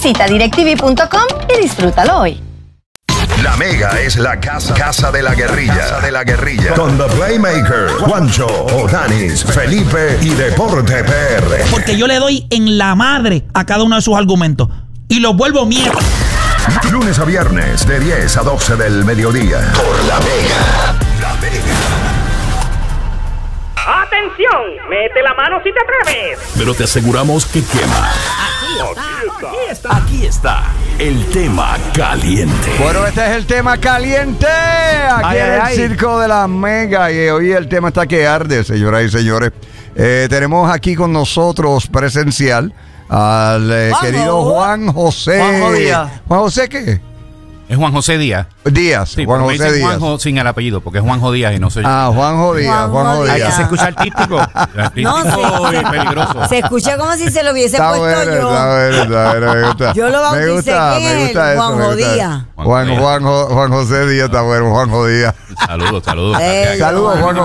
Visita directv.com y disfrútalo hoy. La Mega es la casa de la guerrilla. Con The Playmaker, Juancho, Odanis, Felipe y Deporte PR. Porque yo le doy en la madre a cada uno de sus argumentos y los vuelvo mierda. Lunes a viernes de 10 a 12 del mediodía. Por La Mega. La Mega. ¡Atención! ¡Mete la mano si te atreves! Pero te aseguramos que quema. Aquí está el tema caliente. Bueno, este es el tema caliente. Aquí en el Circo de La Mega. Y hoy el tema está que arde, señoras y señores. Tenemos aquí con nosotros presencial al querido Juan José. ¿Juan José qué? Es Juan José Díaz. Díaz, Sí, Juan José Díaz. Juanjo sin el apellido, porque es Juanjo Díaz y no soy yo. Juanjo Díaz. Hay que se escucha artístico. Artístico y peligroso. Se escucha como si se lo hubiese Está puesto bueno, yo. está bueno, me gusta. Yo lo bauticé me gusta eso, Juanjo Díaz. Juan José Díaz está bueno, Juanjo Díaz. Saludos. Saludos, Juanjo.